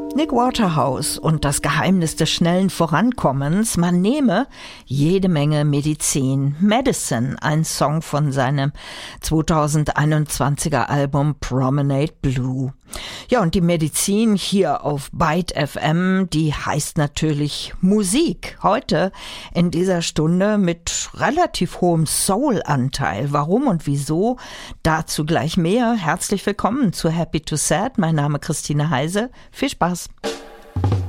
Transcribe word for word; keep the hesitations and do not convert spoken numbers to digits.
Nick Waterhouse und das Geheimnis des schnellen Vorankommens. Man nehme jede Menge Medizin. Medicine, ein Song von seinem zweitausendeinundzwanziger Album Promenade Blue. Ja, und die Medizin hier auf Byte F M, die heißt natürlich Musik. Heute in dieser Stunde mit relativ hohem Soul-Anteil. Warum und wieso? Dazu gleich mehr. Herzlich willkommen zu Happy to Sad. Mein Name ist Christine Heise. Viel Spaß.